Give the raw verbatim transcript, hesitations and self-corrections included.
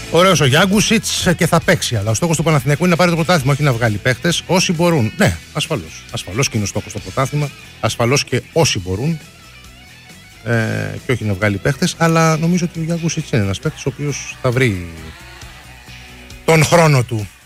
Ωραίος ο Γιάνγκουσιτς και θα παίξει. Αλλά ο στόχος του Παναθηναϊκού είναι να πάρει το πρωτάθλημα, όχι να βγάλει παίχτες όσοι μπορούν. Ναι, ασφαλώς. Ασφαλώς και είναι ο στόχος το πρωτάθλημα. Ασφαλώς και όσοι μπορούν. Ε, και όχι να βγάλει παίχτες. Αλλά νομίζω ότι ο Γιάνγκουσιτς είναι ένας παίχτης ο οποίος θα βρει τον χρόνο του.